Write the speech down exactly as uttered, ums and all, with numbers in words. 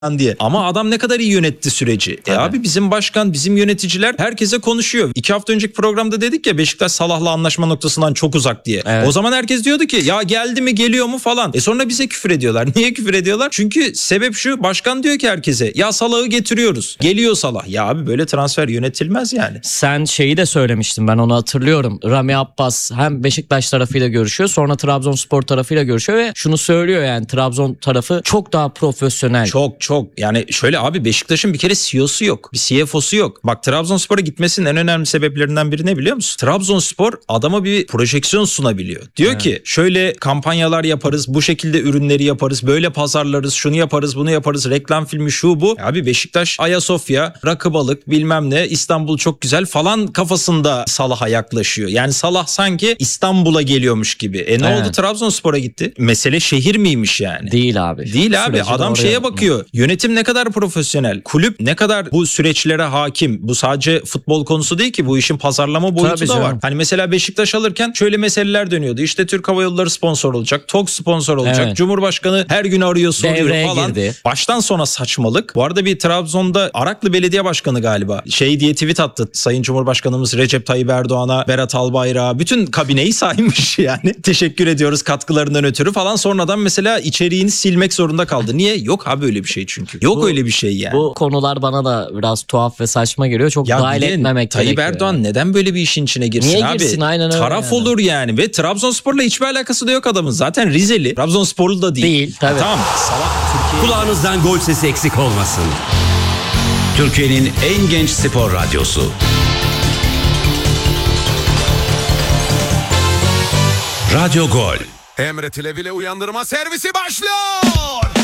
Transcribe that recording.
diye. Ama adam ne kadar iyi yönetti süreci. E abi bizim başkan, bizim yöneticiler herkese konuşuyor. İki hafta önceki programda dedik ya Beşiktaş Salah'la anlaşma noktasından çok uzak diye. Evet. O zaman herkes diyordu ki ya geldi mi, geliyor mu falan. E sonra bize küfür ediyorlar. Niye küfür ediyorlar? Çünkü sebep şu, başkan diyor ki herkese ya Salah'ı getiriyoruz. Geliyor Salah. Ya abi böyle transfer yönetilmez yani. Sen şeyi de söylemiştin, ben onu hatırlıyorum. Rami Abbas hem Beşiktaş tarafıyla görüşüyor, sonra Trabzonspor tarafıyla görüşüyor ve şunu söylüyor, yani Trabzon tarafı çok daha profesyonel. Çok çok yani şöyle abi, Beşiktaş'ın bir kere C E O'su yok. Bir C F O'su yok. Bak Trabzonspor'a gitmesinin en önemli sebeplerinden biri ne biliyor musun? Trabzonspor adama bir projeksiyon sunabiliyor. Diyor evet. ki şöyle kampanyalar yaparız, bu şekilde ürünleri yaparız, böyle pazarlarız, şunu yaparız, bunu yaparız, reklam filmi şu bu. Abi Beşiktaş Ayasofya, rakı balık bilmem ne, İstanbul çok güzel falan kafasında Salah'a yaklaşıyor. Yani Salah sanki İstanbul'a geliyormuş gibi. E ne evet. oldu, Trabzonspor'a gitti. Mesele şehir miymiş yani? Değil abi. Değil abi. Süreci adam şeye bakıyor. Mı? Yönetim ne kadar profesyonel, kulüp ne kadar bu süreçlere hakim. Bu sadece futbol konusu değil ki, bu işin pazarlama boyutu Tabii da canım. var. Hani mesela Beşiktaş alırken şöyle meseleler dönüyordu. İşte Türk Hava Yolları sponsor olacak, T O G sponsor olacak. Evet. Cumhurbaşkanı her gün arıyor, soruyor Devreye falan. Girdi. Baştan sona saçmalık. Bu arada bir Trabzon'da Araklı Belediye Başkanı galiba şey diye tweet attı. Sayın Cumhurbaşkanımız Recep Tayyip Erdoğan'a, Berat Albayrak'a, bütün kabineyi saymış yani. Teşekkür ediyoruz katkılarından ötürü falan. Sonradan mesela içeriğini silmek zorunda kaldı. Niye? Yok abi öyle bir şey çünkü. Yok bu, öyle bir şey yani. Bu konular bana da biraz tuhaf ve saçma geliyor. Çok ya dahil etmemek Tayyip gerekiyor. Erdoğan yani. Neden böyle bir işin içine girsin Niye abi? girsin? Aynen öyle. Taraf yani. olur yani. Ve Trabzonspor'la hiçbir alakası da yok adamın. Zaten Rizeli. Trabzonsporlu da değil. Değil. Tabii. Tamam. Salah Türkiye... Kulağınızdan gol sesi eksik olmasın. Türkiye'nin en genç spor radyosu. Radyo Gol. Emre Tilevile uyandırma servisi başlıyor.